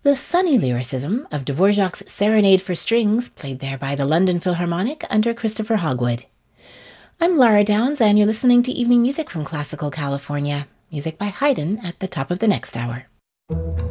The sunny lyricism of Dvorak's Serenade for Strings, played there by the London Philharmonic under Christopher Hogwood. I'm Laura Downs, and you're listening to Evening Music from Classical California. Music by Haydn at the top of the next hour.